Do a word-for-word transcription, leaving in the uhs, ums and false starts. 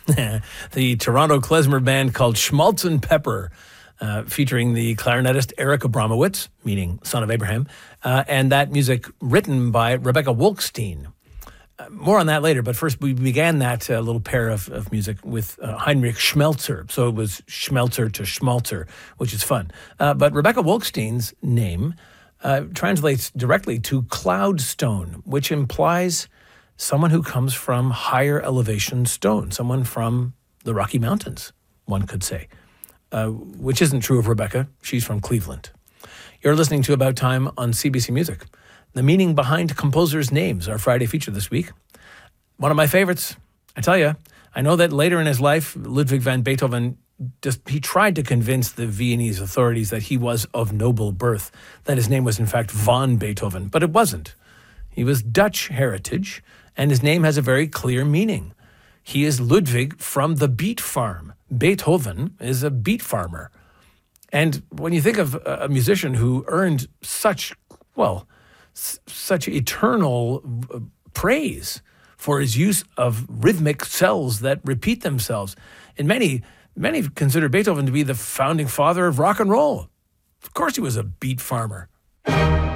The Toronto klezmer band called Schmaltz and Pepper, uh, featuring the clarinetist Eric Abramowitz, meaning son of Abraham, uh, and that music written by Rebecca Wolkstein. Uh, more on that later, but first we began that uh, little pair of, of music with uh, Heinrich Schmelzer. So it was Schmelzer to Schmalzer, which is fun. Uh, but Rebecca Wolkstein's name uh, translates directly to cloudstone, which implies someone who comes from higher elevation stone, someone from the Rocky Mountains, one could say, uh, which isn't true of Rebecca. She's from Cleveland. You're listening to About Time on C B C Music. The meaning behind composers' names, our Friday feature this week. One of my favorites, I tell you. I know that later in his life, Ludwig van Beethoven, just, he tried to convince the Viennese authorities that he was of noble birth, that his name was in fact von Beethoven, but it wasn't. He was Dutch heritage, and his name has a very clear meaning. He is Ludwig from the beet farm. Beethoven is a beet farmer. And when you think of a musician who earned such, well, s- such eternal praise for his use of rhythmic cells that repeat themselves, and many, many consider Beethoven to be the founding father of rock and roll. Of course he was a beet farmer.